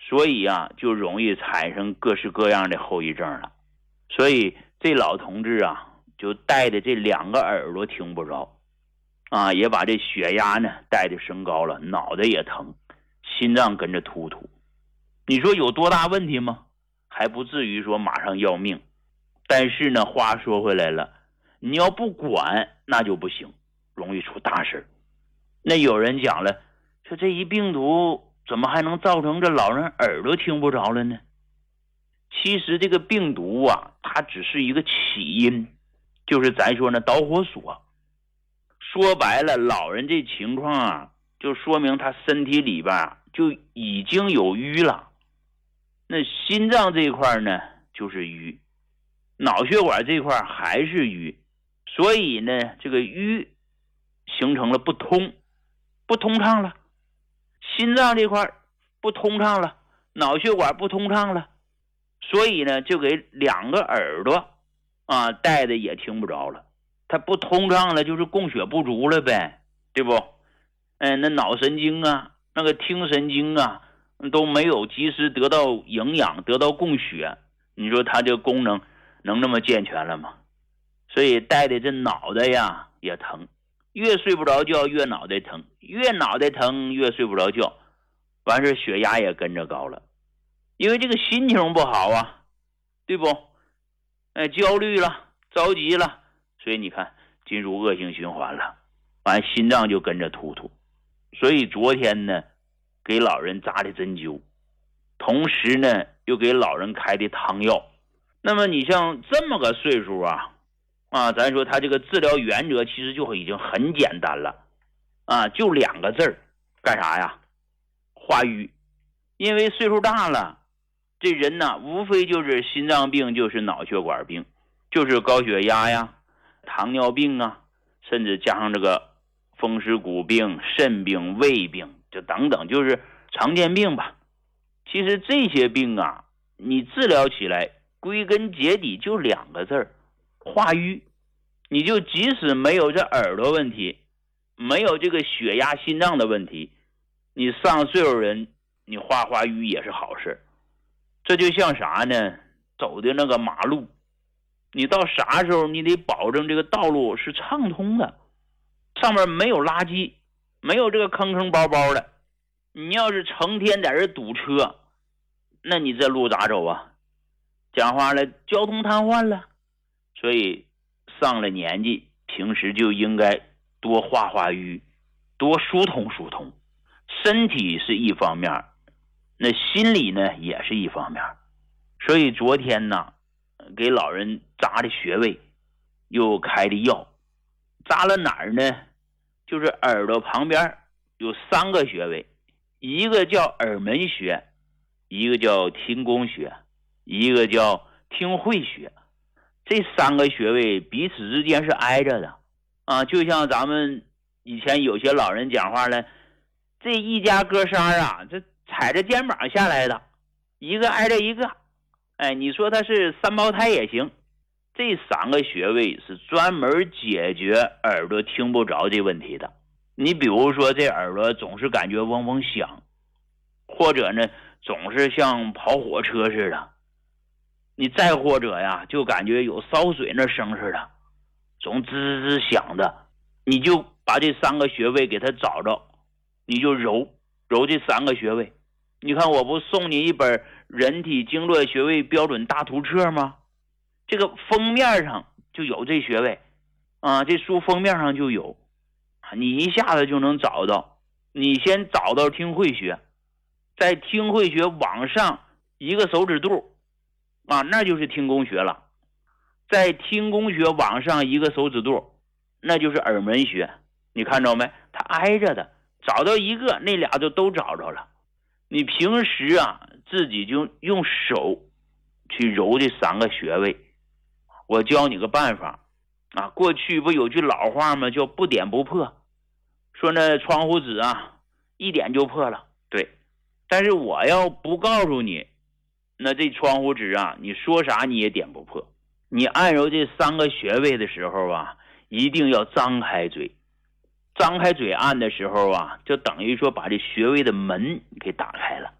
所以啊，就容易产生各式各样的后遗症了。所以这老同志啊，就带的这2个耳朵听不着啊，也把这血压呢带的升高了，脑袋也疼，心脏跟着突突。你说有多大问题吗？还不至于说马上要命。但是呢，话说回来了，你要不管那就不行，容易出大事。那有人讲了，说这一病毒怎么还能造成这老人耳朵听不着了呢？其实这个病毒啊，它只是一个起因，就是咱说呢导火索。说白了，老人这情况啊，就说明他身体里边就已经有瘀了。那心脏这一块呢就是瘀，脑血管这块还是瘀，所以呢这个瘀形成了不通畅了，心脏这块不通畅了，脑血管不通畅了，所以呢就给2个耳朵啊带的也听不着了。它不通畅了，就是供血不足了呗，对不？那脑神经啊，那个听神经啊，都没有及时得到营养，得到供血，你说它这个功能能那么健全了吗？所以带的这脑袋呀也疼，越睡不着觉越脑袋疼，越脑袋疼越睡不着觉，完事血压也跟着高了，因为这个心情不好啊，对不？焦虑了，着急了，所以你看进入恶性循环了，完心脏就跟着突突。所以昨天呢给老人扎的针灸，同时呢又给老人开的汤药。那么你像这么个岁数啊，咱说他这个治疗原则其实就已经很简单了啊，就2个字儿，干啥呀？化瘀。因为岁数大了，这人呢无非就是心脏病，就是脑血管病，就是高血压呀，糖尿病啊，甚至加上这个风湿骨病、肾病、胃病，这等等就是常见病吧。其实这些病啊，你治疗起来归根结底就2个字儿，化瘀。你就即使没有这耳朵问题，没有这个血压心脏的问题，你上岁数人你化瘀也是好事。这就像啥呢？走的那个马路，你到啥时候你得保证这个道路是畅通的，上面没有垃圾，没有这个坑坑包包的。你要是成天在这堵车，那你这路咋走啊？讲话了，交通瘫痪了。所以上了年纪，平时就应该多化瘀，多疏通疏通。身体是一方面，那心理呢也是一方面。所以昨天呢给老人扎的穴位，又开的药。扎了哪儿呢？就是耳朵旁边有3个穴位，一个叫耳门穴，一个叫听宫穴，一个叫听会穴。这3个穴位彼此之间是挨着的啊，就像咱们以前有些老人讲话了，这一家哥仨啊，这踩着肩膀下来的，一个挨着一个。你说他是3胞胎也行。这3个穴位是专门解决耳朵听不着这问题的。你比如说这耳朵总是感觉嗡嗡响，或者呢总是像跑火车似的，你再或者呀就感觉有烧水那声似的，总吱吱响的，你就把这3个穴位给它找着，你就揉这3个穴位。你看我不送你一本人体经络穴位标准大图册吗？这个封面上就有这穴位啊，这书封面上就有，你一下子就能找到。你先找到听会穴，在听会穴往上1个手指肚啊，那就是听宫穴了。在听宫穴往上1个手指肚，那就是耳门穴。你看着没？它挨着的，找到一个，那俩就都找着了。你平时啊自己就用手去揉这3个穴位。我教你个办法啊，过去不有句老话吗？叫不点不破，说那窗户纸啊一点就破了。对，但是我要不告诉你，那这窗户纸啊你说啥你也点不破。你按揉这3个穴位的时候啊，一定要张开嘴。张开嘴按的时候啊，就等于说把这穴位的门给打开了。